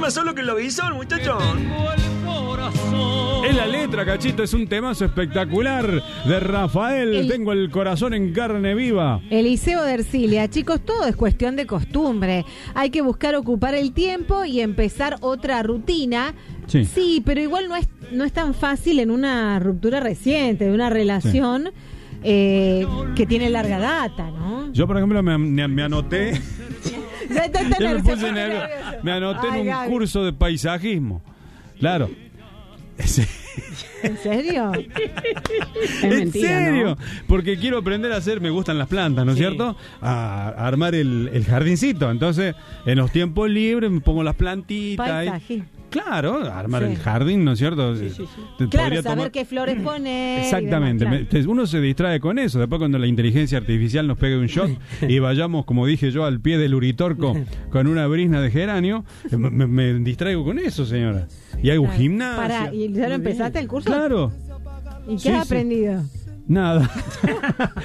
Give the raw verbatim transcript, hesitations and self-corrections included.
más solo que lo Lobizón, muchachos. Es la letra, Cachito, es un temazo espectacular de Rafael. El... Tengo el corazón en carne viva. Eliseo de Ercilia. Chicos, todo es cuestión de costumbre. Hay que buscar ocupar el tiempo y empezar otra rutina. Sí, sí, pero igual no es, no es tan fácil en una ruptura reciente, de una relación... Sí. Eh, que tiene larga data, ¿no? Yo, por ejemplo, me, me, me anoté. Ya está, está me, puse nervioso. me anoté Ay, en un Gaby. curso de paisajismo. Claro. ¿En serio? Es ¿En mentira, serio? ¿No? Porque quiero aprender a hacer, me gustan las plantas, ¿no es sí. cierto? A, a armar el, el jardincito. Entonces, en los tiempos libres me pongo las plantitas. Paisaje. Y, claro, armar sí. el jardín, ¿no es cierto? Sí, sí, sí. Claro, saber tomar... qué flores poner. Exactamente. Demás, claro. Uno se distrae con eso. Después cuando la inteligencia artificial nos pegue un shot y vayamos, como dije yo, al pie del Uritorco con una brisna de geranio, me, me distraigo con eso, señora. Y hago claro. gimnasia. Para, ¿y ya lo empezaste el curso? Claro. ¿Y qué sí, has aprendido? Sí. Nada.